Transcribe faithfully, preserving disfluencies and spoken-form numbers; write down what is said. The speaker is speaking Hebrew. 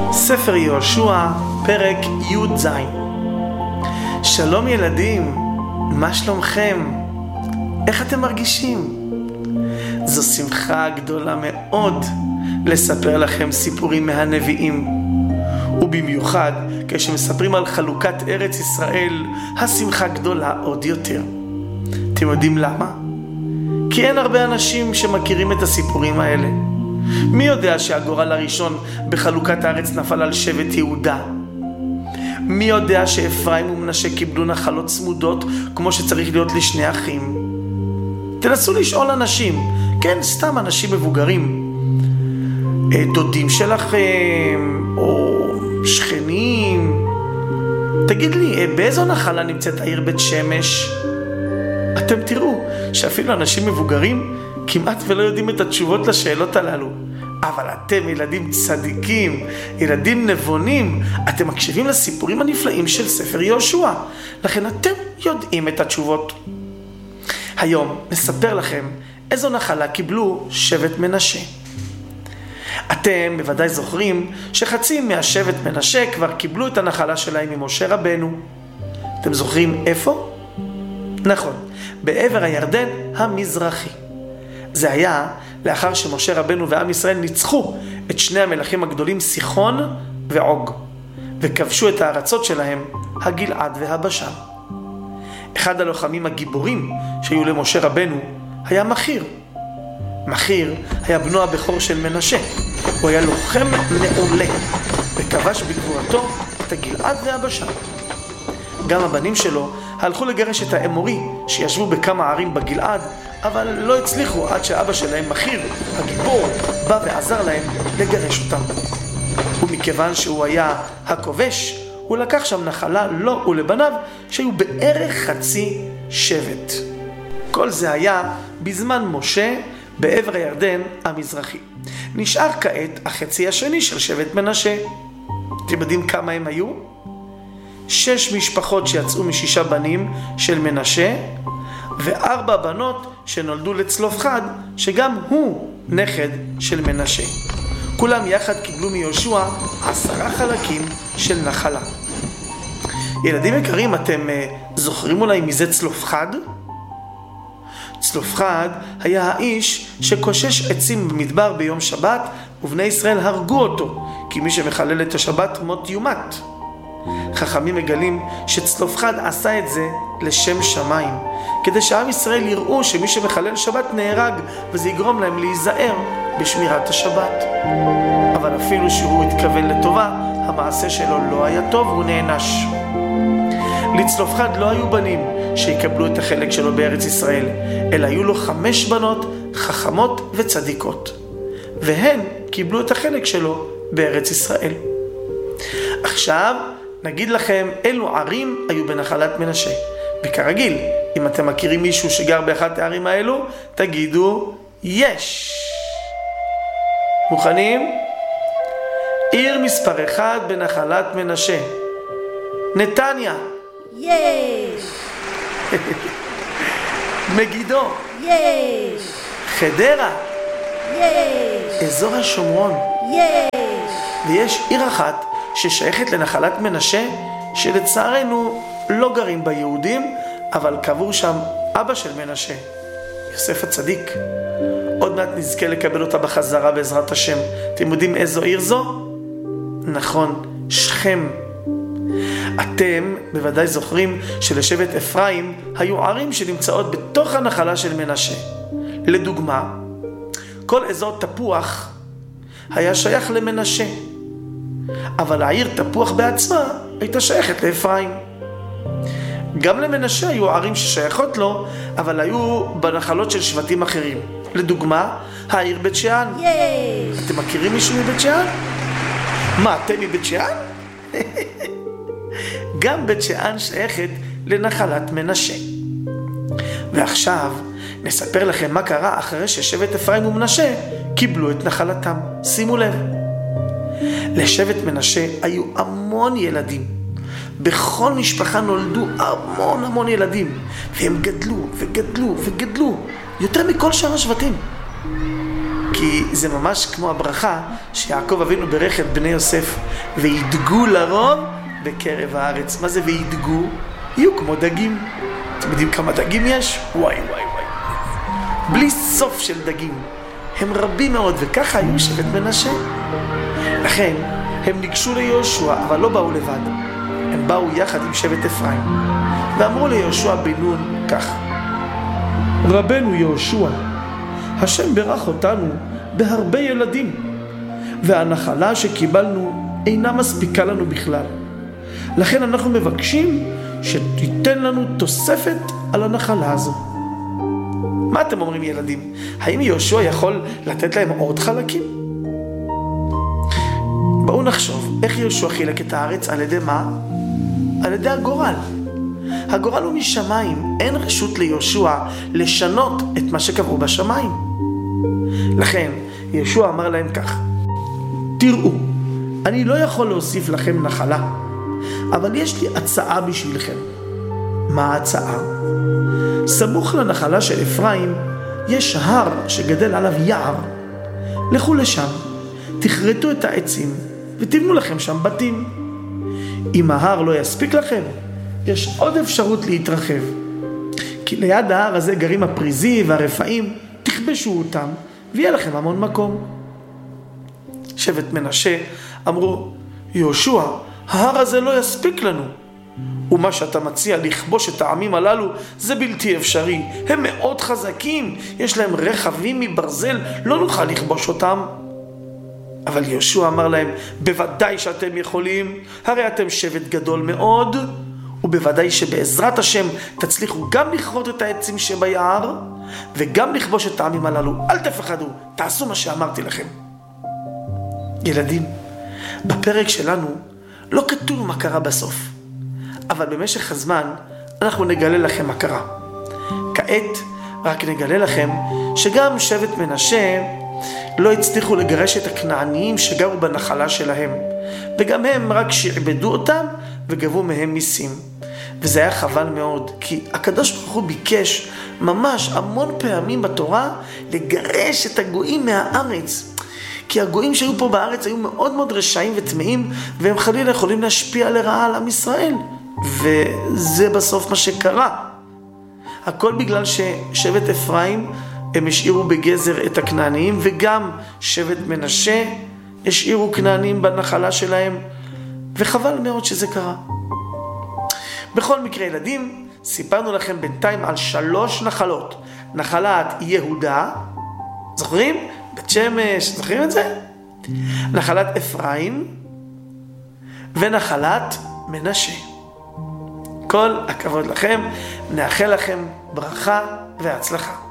ספר יהושע, פרק י"ז. שלום ילדים, מה שלומכם? איך אתם מרגישים? זו שמחה גדולה מאוד לספר לכם סיפורים מהנביאים, ובמיוחד כשמספרים על חלוקת ארץ ישראל, השמחה גדולה עוד יותר. אתם יודעים למה? כי אין הרבה אנשים שמכירים את הסיפורים האלה. מי יודע שהגורל הראשון בחלוקת הארץ נפל על שבט יהודה? מי יודע שאפרים ומנשה קיבלו נחלות צמודות כמו שצריך להיות לשני אחים? תנסו לשאול אנשים, כן, סתם אנשים מבוגרים, דודים שלכם או שכנים. תגיד לי, באיזו נחלה נמצאת העיר בית שמש? אתם תראו שאפילו אנשים מבוגרים כמעט ולא יודעים את התשובות לשאלות הללו. אבל אתם ילדים צדיקים, ילדים נבונים, אתם מקשיבים לסיפורים הנפלאים של ספר יהושע, לכן אתם יודעים את התשובות. היום נספר לכם איזו נחלה קיבלו שבט מנשה. אתם בוודאי זוכרים שחצי מהשבט מנשה כבר קיבלו את הנחלה שלהם ממשה רבנו. אתם זוכרים איפה? נכון, בעבר הירדן המזרחי. זה היה לאחר שמשה רבנו ועם ישראל ניצחו את שני המלכים הגדולים סיחון ועוג, וכבשו את הארצות שלהם, הגלעד והבשן. אחד הלוחמים הגיבורים שהיו למשה רבנו היה מחיר. מחיר היה בנו הבכור של מנשה. הוא היה לוחם מעולה וכבש בגבורתו את הגלעד והבשן. גם הבנים שלו הלכו לגרש את האמורי שישבו בכמה ערים בגלעד, אבל לא הצליחו עד שאבא שלהם מחיר, הגיבור, בא ועזר להם לגרש אותם. ומכיוון שהוא היה הכובש, הוא לקח שם נחלה לו ולבניו שהיו בערך חצי שבט. כל זה היה בזמן משה בעבר הירדן המזרחי. נשאר כעת החצי השני של שבט מנשה. אתם יודעים כמה הם היו? שש משפחות שיצאו משישה בנים של מנשה, וארבע בנות שנולדו לצלופחד, שגם הוא נכד של מנשה. כולם יחד קיבלו מיהושע עשרה חלקים של נחלה. ילדים יקרים, אתם uh, זוכרים אולי מזה צלופחד? צלופחד היה האיש שקושש עצים במדבר ביום שבת, ובני ישראל הרגו אותו, כי מי שמחלל את השבת מות יומת. חכמים מגלים שצלופחד עשה את זה לשם שמיים, כדי שעם ישראל יראו שמי שמחלל שבת נהרג, וזה יגרום להם להיזהר בשמירת השבת. אבל אפילו שהוא התכוון לטובה, המעשה שלו לא היה טוב, הוא נענש. לצלופחד לא היו בנים שיקבלו את החלק שלו בארץ ישראל, אלא היו לו חמש בנות חכמות וצדיקות, והן קיבלו את החלק שלו בארץ ישראל. עכשיו נגיד לכם אילו ערים היו בנחלת מנשה. וכרגיל, אם אתם מכירים מישהו שגר באחת הערים האלו, תגידו יש. מוכנים? עיר מספר אחד בנחלת מנשה, נתניה. יש. מגידו. יש. חדרה. יש. אזור השומרון. יש. ויש עיר אחת ששייכת לנחלת מנשה, שלצערנו לא גרים בה יהודים, אבל קבור שם אבא של מנשה, יוסף הצדיק. עוד מעט נזכה לקבל אותה בחזרה בעזרת השם. אתם יודעים איזו עיר זו? נכון, שכם. אתם בוודאי זוכרים שלשבט אפרים היו ערים שנמצאות בתוך הנחלה של מנשה. לדוגמה, כל אזור תפוח היה שייך למנשה, אבל העיר תפוח בעצמה הייתה שייכת לאפרים. גם למנשה היו ערים ששייכות לו, אבל היו בנחלות של שבטים אחרים. לדוגמה, העיר בית שאן. יש. אתם מכירים מישהו מבית שאן? מה, אתם מבית שאן? גם בית שאן שייכת לנחלת מנשה. ועכשיו נספר לכם מה קרה אחרי ששבט אפרים ומנשה קיבלו את נחלתם. שימו לב. לשבט מנשה היו המון ילדים. בכל משפחה נולדו המון המון ילדים, והם גדלו וגדלו וגדלו יותר מכל שאר השבטים. כי זה ממש כמו הברכה שיעקב אבינו ברך את בני יוסף, וידגו לרוב בקרב הארץ. מה זה וידגו? יהיו כמו דגים. אתם יודעים כמה דגים יש? וואי וואי וואי, בלי סוף של דגים, הם רבים מאוד, וככה היו שבט מנשה. לכן הם ניגשו ליהושע, אבל לא באו לבד, הם באו יחד עם שבט אפרים, ואמרו ליהושע בן נון כך: רבנו יהושע, השם ברך אותנו בהרבה ילדים, והנחלה שקיבלנו אינה מספיקה לנו בכלל. לכן אנחנו מבקשים שתיתן לנו תוספת על הנחלה הזו. מה אתם אומרים ילדים? האם יהושע יכול לתת להם עוד חלקים? בואו נחשוב איך יהושע חילק את הארץ. על ידי מה? על ידי הגורל. הגורל הוא משמיים, אין רשות ליהושע לשנות את מה שקבעו בשמיים. לכן יהושע אמר להם כך: תראו, אני לא יכול להוסיף לכם נחלה, אבל יש לי הצעה בשבילכם. מה ההצעה? סמוך לנחלה של אפרים יש הר שגדל עליו יער. לכו לשם, תכרתו את העצים ותבנו לכם שם בתים. אם ההר לא יספיק לכם, יש עוד אפשרות להתרחב, כי ליד ההר הזה גרים הפריזי והרפאים, תכבשו אותם ויהיה לכם המון מקום. שבט מנשה אמרו: יהושע, ההר הזה לא יספיק לנו, ומה שאתה מציע לכבוש את העמים הללו זה בלתי אפשרי, הם מאוד חזקים, יש להם רכבים מברזל, לא נוכל לכבוש אותם. אבל יהושע אמר להם: בוודאי שאתם יכולים, הרי אתם שבט גדול מאוד, ובוודאי שבעזרת השם תצליחו גם לכרות את העצים שביער וגם לכבוש את העמים הללו. אל תפחדו, תעשו מה שאמרתי לכם. ילדים, בפרק שלנו לא כתוב מה קרה בסוף, אבל במשך הזמן אנחנו נגלה לכם מה קרה. כעת רק נגלה לכם שגם שבט מנשה לא הצליחו לגרש את הכנעניים שגרו בנחלה שלהם, וגם הם רק שעבדו אותם וגבו מהם מיסים. וזה היה חבל מאוד, כי הקדוש ברוך הוא ביקש ממש המון פעמים בתורה לגרש את הגויים מהארץ, כי הגויים שהיו פה בארץ היו מאוד מאוד רשעים וטמאים, והם חלילה יכולים להשפיע לרעה על עם ישראל, וזה בסוף מה שקרה. הכל בגלל ששבט אפרים הם השאירו בגזר את הכנעניים, וגם שבט מנשה השאירו כנעניים בנחלה שלהם, וחבל מאוד שזה קרה. בכל מקרה ילדים, סיפרנו לכם בינתיים על שלוש נחלות. נחלת יהודה, זוכרים? בית שמש, זוכרים את זה? נחלת אפרים ונחלת מנשה. כל הכבוד לכם, נאחל לכם ברכה והצלחה.